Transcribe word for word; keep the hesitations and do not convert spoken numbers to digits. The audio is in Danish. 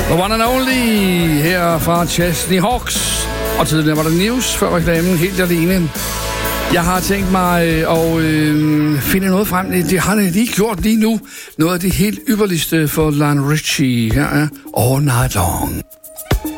The one and only her fra Chesney Hawks. Og tidligere var der news før reklamen helt alene. Jeg har tænkt mig at øh, finde noget frem. Det har jeg lige gjort lige nu. Noget af det helt ypperligste for Lionel Richie. Her er All Night Long.